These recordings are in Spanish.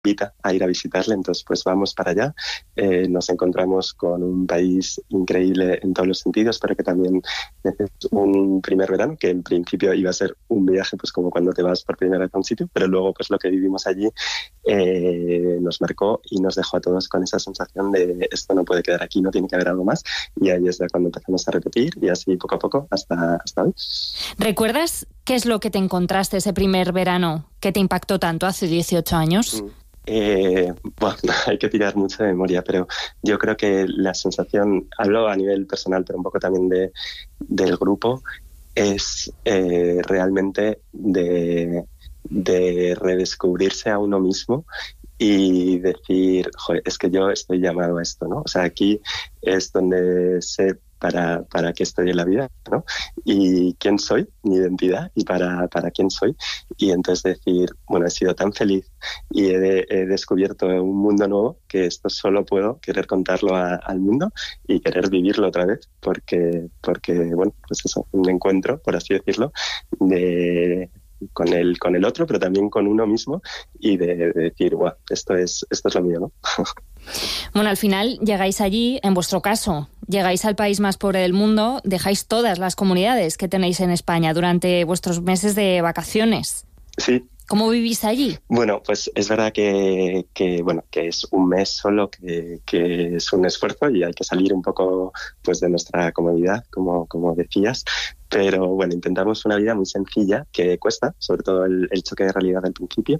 invita a ir a visitarle, entonces pues vamos para allá. Nos encontramos con un país increíble en todos los sentidos, pero que también es un primer verano, que en principio iba a ser un viaje pues como cuando te vas por primera vez a un sitio, pero luego pues lo que vivimos allí nos marcó y nos dejó a todos con esa sensación de esto no puede quedar aquí, no tiene que haber algo más, y ahí es de cuando empezamos a repetir y así poco a poco hasta hoy. ¿Recuerdas qué es lo que te encontraste ese primer verano que te impactó tanto hace 18 años? Bueno, hay que tirar mucho de memoria, pero yo creo que la sensación, hablo a nivel personal, pero un poco también del grupo, es realmente de redescubrirse a uno mismo y decir, joder, es que yo estoy llamado a esto, ¿no? O sea, aquí es donde sé para qué estoy en la vida, ¿no? Y quién soy, mi identidad y para quién soy. Y entonces decir, bueno, he sido tan feliz y he descubierto un mundo nuevo que esto solo puedo querer contarlo al mundo y querer vivirlo otra vez porque bueno, pues eso, un encuentro, por así decirlo, con el otro, pero también con uno mismo y de decir, guau, esto es lo mío, ¿no? Bueno, al final llegáis allí, en vuestro caso, llegáis al país más pobre del mundo, dejáis todas las comunidades que tenéis en España durante vuestros meses de vacaciones. Sí. ¿Cómo vivís allí? Bueno, pues es verdad que es un mes solo, que es un esfuerzo y hay que salir un poco pues de nuestra comodidad, como decías. Pero bueno, intentamos una vida muy sencilla, que cuesta, sobre todo el choque de realidad al principio.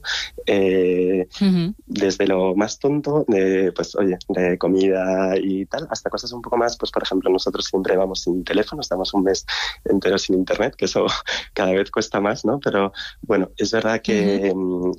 Desde lo más tonto, de comida y tal, hasta cosas un poco más, pues por ejemplo, nosotros siempre vamos sin teléfono, estamos un mes entero sin internet, que eso cada vez cuesta más, ¿no? Pero bueno, es verdad que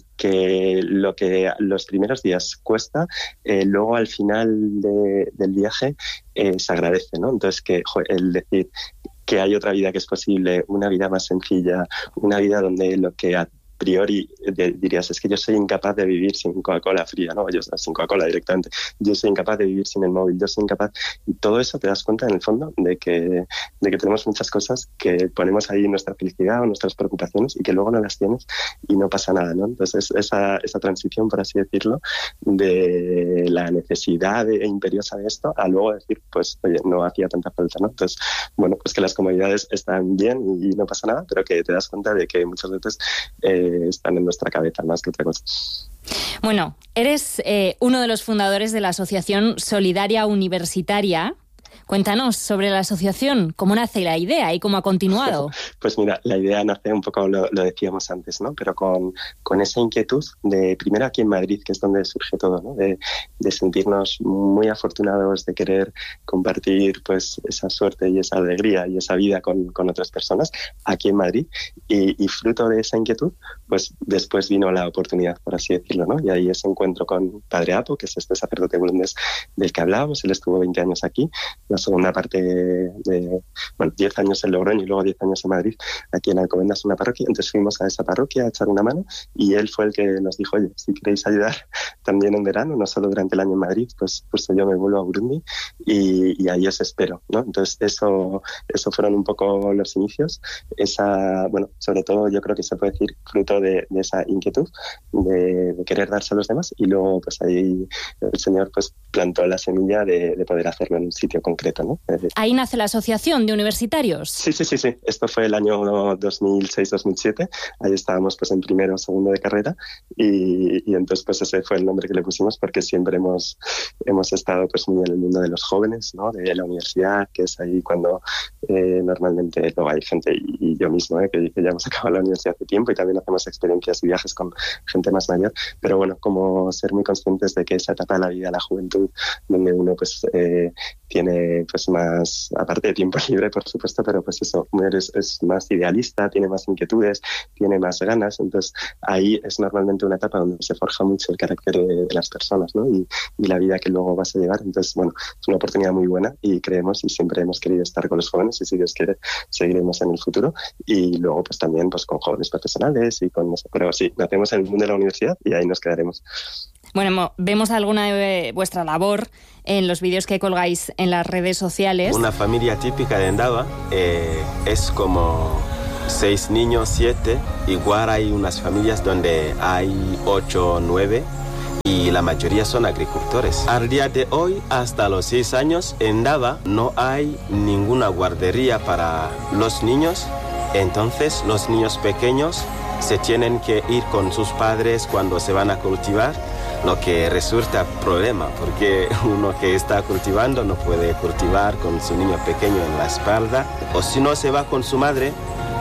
lo que los primeros días cuesta, luego al final del viaje se agradece, ¿no? Entonces, el decir que hay otra vida que es posible, una vida más sencilla, una vida donde lo que a priori dirías es que yo soy incapaz de vivir sin Coca-Cola fría, ¿no? Yo sin Coca-Cola directamente. Yo soy incapaz de vivir sin el móvil, yo soy incapaz. Y todo eso te das cuenta en el fondo de que tenemos muchas cosas que ponemos ahí nuestra felicidad o nuestras preocupaciones y que luego no las tienes y no pasa nada, ¿no? Entonces esa transición, por así decirlo, de la necesidad imperiosa de esto a luego decir, pues oye, no hacía tanta falta, ¿no? Entonces, bueno, pues que las comodidades están bien y no pasa nada, pero que te das cuenta de que muchas veces están en nuestra cabeza más que otra cosa. Bueno, eres uno de los fundadores de la Asociación Solidaria Universitaria. Cuéntanos sobre la asociación, cómo nace la idea y cómo ha continuado. Pues mira, la idea nace un poco, lo decíamos antes, ¿no? Pero con esa inquietud de, primero aquí en Madrid, que es donde surge todo, ¿no? De sentirnos muy afortunados, de querer compartir pues esa suerte y esa alegría y esa vida con otras personas aquí en Madrid. Y fruto de esa inquietud, pues después vino la oportunidad, por así decirlo, ¿no? Y ahí ese encuentro con Padre Apo, que es este sacerdote burundés del que hablábamos. Él estuvo 20 años aquí. La segunda parte de 10 años en Logroño y luego 10 años en Madrid, aquí en Alcobendas, una parroquia. Entonces fuimos a esa parroquia a echar una mano y él fue el que nos dijo, oye, si queréis ayudar también en verano, no solo durante el año en Madrid, pues yo me vuelvo a Burundi y ahí os espero, ¿no? Entonces eso fueron un poco los inicios. Sobre todo yo creo que se puede decir fruto de esa inquietud de querer darse a los demás y luego pues ahí el Señor pues plantó la semilla de poder hacerlo en un sitio concreto, ¿no? Ahí nace la Asociación de Universitarios. Sí. Esto fue el año 2006-2007. Ahí estábamos pues en primero o segundo de carrera y entonces pues ese fue el nombre que le pusimos porque siempre hemos estado pues muy en el mundo de los jóvenes, ¿no? De la universidad, que es ahí cuando normalmente no hay gente y yo mismo, que ya hemos acabado la universidad hace tiempo y también hacemos experiencias y viajes con gente más mayor, pero bueno, como ser muy conscientes de que esa etapa de la vida, la juventud, donde uno pues tiene pues más, aparte de tiempo libre por supuesto, pero pues eso, es más idealista, tiene más inquietudes, tiene más ganas, entonces ahí es normalmente una etapa donde se forja mucho el carácter de las personas, ¿no? Y la vida que luego vas a llevar. Entonces bueno, es una oportunidad muy buena y creemos y siempre hemos querido estar con los jóvenes y si Dios quiere seguiremos en el futuro y luego pues también pues con jóvenes profesionales y con eso, pero sí, nacemos en el mundo de la universidad y ahí nos quedaremos. Bueno, vemos alguna de vuestra labor en los vídeos que colgáis en las redes sociales. Una familia típica de Ndaba es como 6 niños, 7. Igual hay unas familias donde hay 8 o 9. y la mayoría son agricultores. Al día de hoy, hasta los 6 años, en Dava no hay ninguna guardería para los niños, entonces los niños pequeños se tienen que ir con sus padres cuando se van a cultivar, lo que resulta problema, porque uno que está cultivando no puede cultivar con su niño pequeño en la espalda, o si no se va con su madre,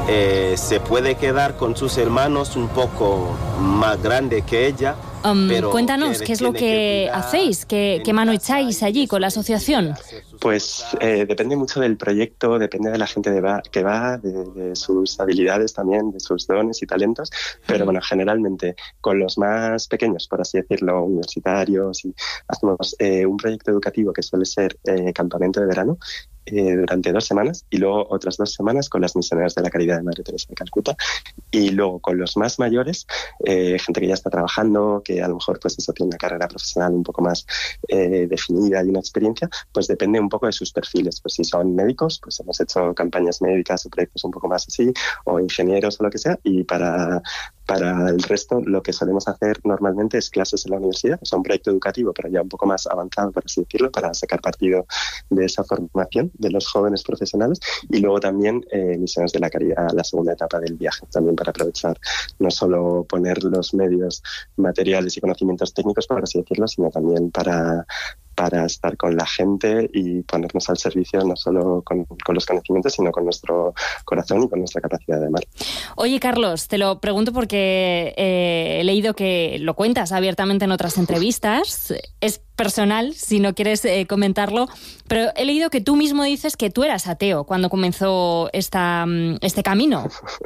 se puede quedar con sus hermanos un poco más grande que ella. Cuéntanos, ¿qué es lo que hacéis? ¿Qué mano echáis allí con la asociación? Pues depende mucho del proyecto, depende de la gente que va, de sus habilidades también, de sus dones y talentos, pero bueno, generalmente con los más pequeños, por así decirlo, universitarios, y hacemos un proyecto educativo que suele ser campamento de verano, durante 2 semanas, y luego otras 2 semanas con las misioneras de la Caridad de Madre Teresa de Calcuta, y luego con los más mayores, gente que ya está trabajando, que a lo mejor pues eso tiene una carrera profesional un poco más definida y una experiencia, pues depende un poco de sus perfiles. Pues si son médicos, pues hemos hecho campañas médicas o proyectos un poco más así, o ingenieros o lo que sea, y para el resto lo que solemos hacer normalmente es clases en la universidad, o sea, un proyecto educativo, pero ya un poco más avanzado, por así decirlo, para sacar partido de esa formación de los jóvenes profesionales, y luego también misiones de la caridad, la segunda etapa del viaje, también para aprovechar no solo poner los medios materiales y conocimientos técnicos, por así decirlo, sino también para estar con la gente y ponernos al servicio no solo con los conocimientos, sino con nuestro corazón y con nuestra capacidad de amar. Oye, Carlos, te lo pregunto porque he leído que lo cuentas abiertamente en otras entrevistas. Es personal, si no quieres comentarlo, pero he leído que tú mismo dices que tú eras ateo cuando comenzó este camino.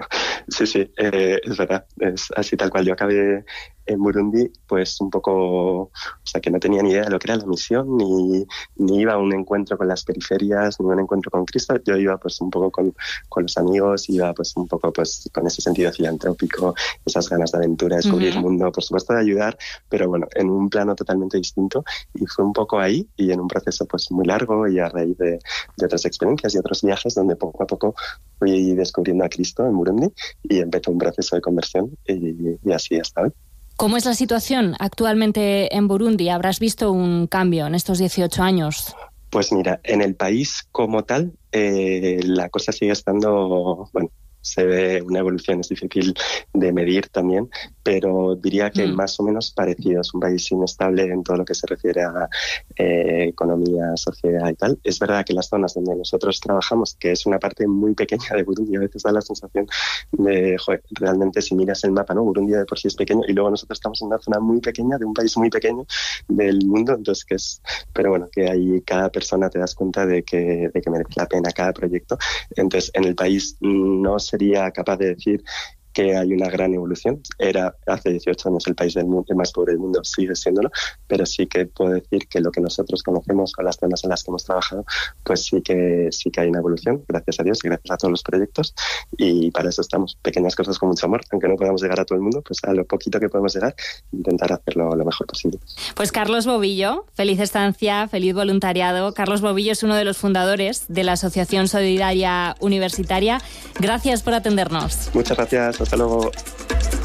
Sí, es verdad. Es así tal cual. Yo acabé en Burundi, pues un poco, o sea, que no tenía ni idea de lo que era la misión, ni iba a un encuentro con las periferias, ni a un encuentro con Cristo. Yo iba pues un poco con los amigos, iba pues un poco pues con ese sentido filantrópico, esas ganas de aventura, descubrir el mundo, por supuesto de ayudar, pero bueno, en un plano totalmente distinto, y fue un poco ahí, y en un proceso pues muy largo, y a raíz de otras experiencias y otros viajes, donde poco a poco fui descubriendo a Cristo en Burundi, y empezó un proceso de conversión, y así hasta hoy. ¿Cómo es la situación actualmente en Burundi? ¿Habrás visto un cambio en estos 18 años? Pues mira, en el país como tal, la cosa sigue estando, bueno, se ve una evolución, es difícil de medir también, pero diría que más o menos parecido. Es un país inestable en todo lo que se refiere a economía, sociedad y tal. Es verdad que las zonas donde nosotros trabajamos, que es una parte muy pequeña de Burundi, a veces da la sensación de, joder, realmente si miras el mapa, ¿no? Burundi de por sí es pequeño, y luego nosotros estamos en una zona muy pequeña, de un país muy pequeño del mundo, entonces que es, pero bueno, que ahí cada persona te das cuenta de que merece la pena cada proyecto. Entonces, en el país no sería capaz de decir que hay una gran evolución. Era hace 18 años el país del mundo, el más pobre del mundo, sigue siéndolo, pero sí que puedo decir que lo que nosotros conocemos con las zonas en las que hemos trabajado, pues sí que hay una evolución, gracias a Dios y gracias a todos los proyectos, y para eso estamos. Pequeñas cosas con mucho amor, aunque no podamos llegar a todo el mundo, pues a lo poquito que podemos llegar, intentar hacerlo lo mejor posible. Pues Carlos Bobillo, feliz estancia, feliz voluntariado. Carlos Bobillo es uno de los fundadores de la Asociación Solidaria Universitaria. Gracias por atendernos. Muchas gracias. Hasta luego.